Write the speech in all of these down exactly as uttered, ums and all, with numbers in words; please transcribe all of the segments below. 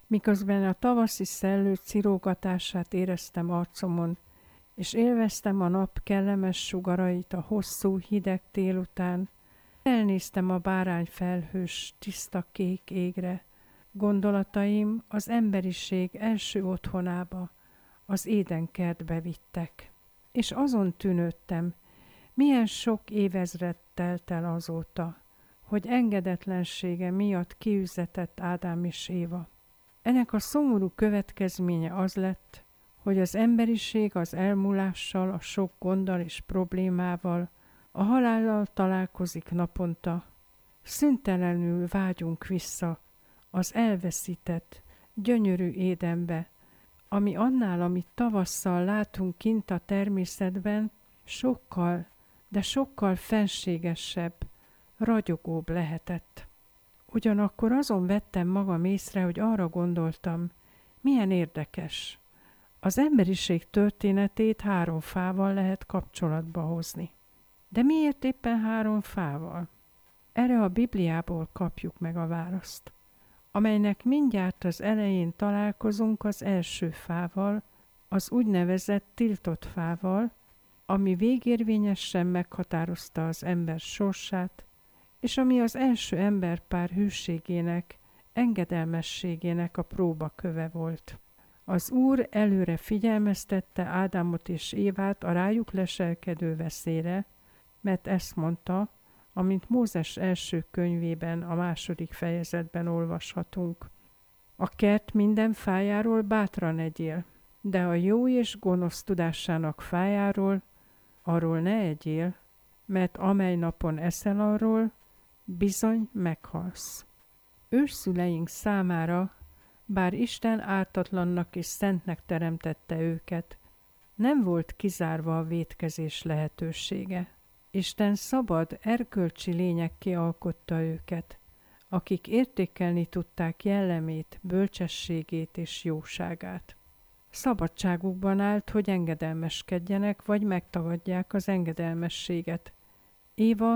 Miközben a tavaszi szellő cirógatását éreztem arcomon, és élveztem a nap kellemes sugarait a hosszú, hideg tél után, elnéztem a bárányfelhős, tiszta kék égre. Gondolataim az emberiség első otthonába, az Édenkertbe vittek. És azon tűnődtem, milyen sok évezred telt el azóta, hogy engedetlensége miatt kiüzetett Ádám és Éva. Ennek a szomorú következménye az lett, hogy az emberiség az elmúlással, a sok gonddal és problémával, a halállal találkozik naponta. Szüntelenül vágyunk vissza az elveszített, gyönyörű Édenbe, ami annál, amit tavasszal látunk kint a természetben, sokkal, de sokkal fenségesebb, ragyogóbb lehetett. Ugyanakkor azon vettem magam észre, hogy arra gondoltam, milyen érdekes. Az emberiség történetét három fával lehet kapcsolatba hozni. De miért éppen három fával? Erre a Bibliából kapjuk meg a választ, amelynek mindjárt az elején találkozunk az első fával, az úgynevezett tiltott fával, ami végérvényesen meghatározta az ember sorsát, és ami az első emberpár hűségének, engedelmességének a próbaköve volt. Az Úr előre figyelmeztette Ádámot és Évát a rájuk leselkedő veszélyre, mert ezt mondta, amint Mózes első könyvében, a második fejezetben olvashatunk. A kert minden fájáról bátran egyél, de a jó és gonosz tudásának fájáról, arról ne egyél, mert amely napon eszel arról, bizony meghalsz. Ősszüleink számára, bár Isten ártatlannak és szentnek teremtette őket, nem volt kizárva a vétkezés lehetősége. Isten szabad, erkölcsi lényekké alkotta őket, akik értékelni tudták jellemét, bölcsességét és jóságát. Szabadságukban állt, hogy engedelmeskedjenek, vagy megtagadják az engedelmességet. Éva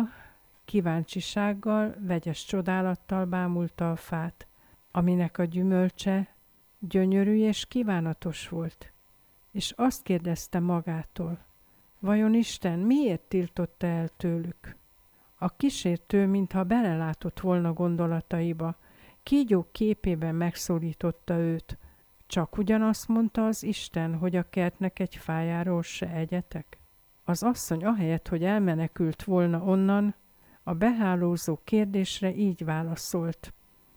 kíváncsisággal, vegyes csodálattal bámulta a fát, aminek a gyümölcse gyönyörű és kívánatos volt, és azt kérdezte magától, vajon Isten miért tiltotta el tőlük? A kísértő, mintha belelátott volna gondolataiba, kígyók képében megszólította őt, csak ugyanazt mondta az Isten, hogy a kertnek egy fájáról se egyetek. Az asszony ahelyett, hogy elmenekült volna onnan, a behálózó kérdésre így válaszolt.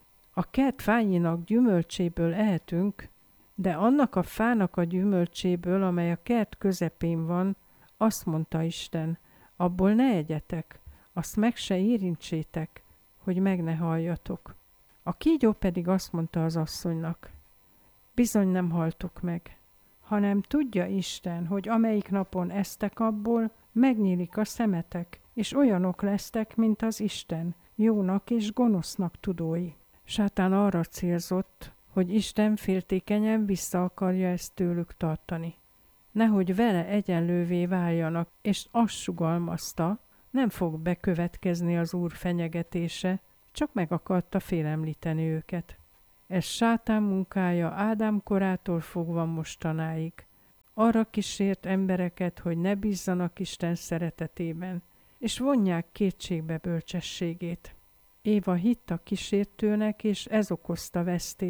A kert fáinak gyümölcséből ehetünk, de annak a fának a gyümölcséből, amely a kert közepén van, azt mondta Isten, abból ne egyetek, azt meg se érintsétek, hogy meg ne halljatok. A kígyó pedig azt mondta az asszonynak, bizony nem haltok meg, hanem tudja Isten, hogy amelyik napon esztek abból, megnyílik a szemetek, és olyanok lesztek, mint az Isten, jónak és gonosznak tudói. Sátán arra célzott, hogy Isten féltékenyen vissza akarja ezt tőlük tartani. Nehogy vele egyenlővé váljanak, és azt sugalmazta, nem fog bekövetkezni az Úr fenyegetése, csak meg akarta félemlíteni őket. Ez Sátán munkája Ádám korától fogva mostanáig. Arra kísért embereket, hogy ne bízzanak Isten szeretetében, és vonják kétségbe bölcsességét. Éva hitt a kísértőnek, és ez okozta vesztét.